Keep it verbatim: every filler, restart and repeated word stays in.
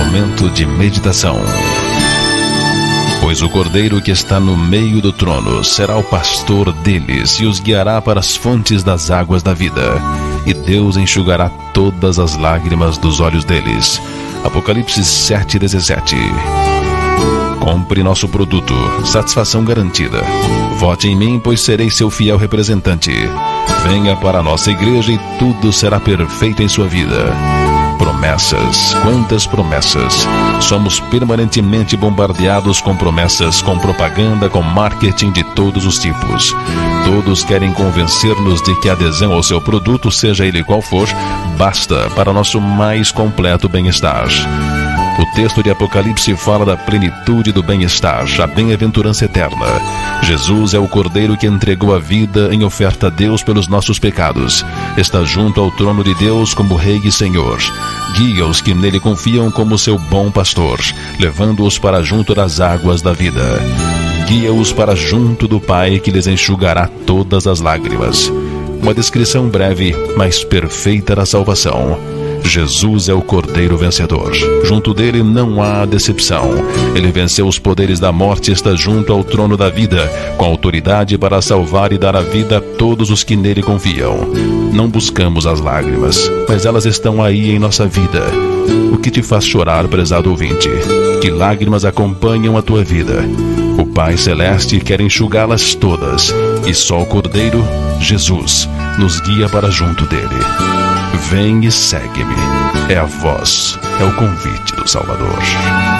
momento de meditação. Pois o Cordeiro que está no meio do trono será o pastor deles e os guiará para as fontes das águas da vida, e Deus enxugará todas as lágrimas dos olhos deles. Apocalipse sete, dezessete. Compre nosso produto, satisfação garantida. Vote em mim, pois serei seu fiel representante. Venha para a nossa igreja e tudo será perfeito em sua vida. Promessas, quantas promessas! Somos permanentemente bombardeados com promessas, com propaganda, com marketing de todos os tipos. Todos querem convencer-nos de que a adesão ao seu produto, seja ele qual for, basta para nosso mais completo bem-estar. O texto de Apocalipse fala da plenitude do bem-estar, a bem-aventurança eterna. Jesus é o Cordeiro que entregou a vida em oferta a Deus pelos nossos pecados. Está junto ao trono de Deus como Rei e Senhor. Guia os que nele confiam como seu bom pastor, levando-os para junto das águas da vida. Guia-os para junto do Pai, que lhes enxugará todas as lágrimas. Uma descrição breve, mas perfeita da salvação. Jesus é o Cordeiro vencedor. Junto dele não há decepção. Ele venceu os poderes da morte e está junto ao trono da vida, com autoridade para salvar e dar a vida a todos os que nele confiam. Não buscamos as lágrimas, mas elas estão aí em nossa vida. O que te faz chorar, prezado ouvinte? Que lágrimas acompanham a tua vida? O Pai Celeste quer enxugá-las todas, e só o Cordeiro, Jesus, nos guia para junto dele. Vem e segue-me. É a voz, é o convite do Salvador.